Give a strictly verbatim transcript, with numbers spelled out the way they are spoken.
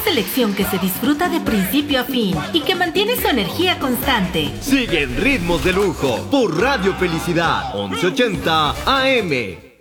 selección que se disfruta de principio a fin y que mantiene su energía constante. Sigue en Ritmos de Lujo por Radio Felicidad once ochenta A M.